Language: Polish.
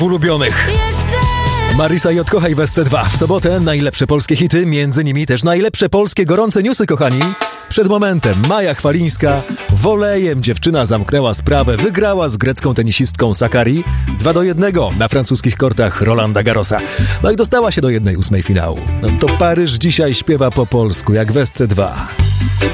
ulubionych. Marisa J. Kochaj w SC2. W sobotę najlepsze polskie hity, między nimi też najlepsze polskie gorące newsy, kochani. Przed momentem Maja Chwalińska wolejem dziewczyna zamknęła sprawę, wygrała z grecką tenisistką Sakkari 2-1 na francuskich kortach Rolanda Garrosa. No i dostała się do 1/8 finału. No to Paryż dzisiaj śpiewa po polsku, jak w SC2.